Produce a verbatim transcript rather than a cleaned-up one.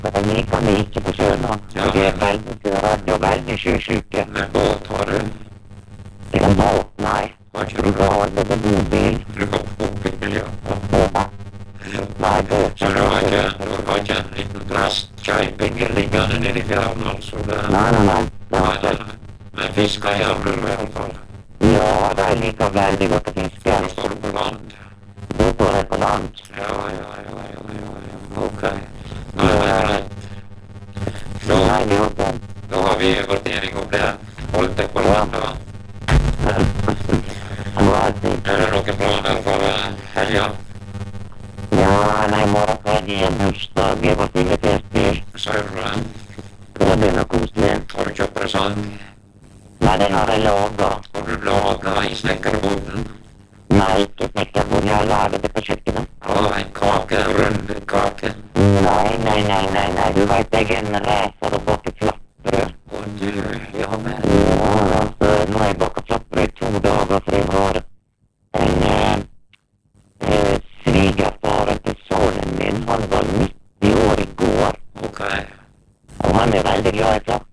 Men vi kan ikke på sjøen nå. Ja. Vi er veldig redde og veldig sjøsyke. Men båt har du? Til en båt, nei. Har ikke Vi du? har det på bobil. Du har bobil, ja. Ja. Nei, båt. Så du har ikke, du har ikke en liten plastkjøping liggende nede i fjorden, altså? Det, Nei, nei, nei. Det nei, har nei, ikke. nei. Men fisker jævler du i alle fall. Ja, det er like veldig godt å fiske. Da står du på land. Du går her på land. Ja, ja, ja, ja, ja, ja. Ok. Nei, nei, greit. Da, Nei, vi har det. da har vi vært enige om det. Holdt deg på land, da. God alltid. Er det noen planer for eh, helga? Ja, nei, morgen er det en bursdag. Jeg var invitert til. Sier du det? Det blir noe koselig. Har du kjøpt presang? Nei, den har jeg laget. Har du laget i snekkerboden? Nei, ikke snekkerbord. Jeg har laget det på kjøkkenet. Ja, en kake, en rund kake. Nei, nei, nei, nei, nei. Du vet jeg er en racer og baker flatbrød. Og du, ja, men. Ja, altså, nå har jeg baket flatbrød i to dager, for jeg har en eh, eh, svigerfaren til sønnen min. Han var nitti år i går, Ok. og han er veldig glad i flatbrød.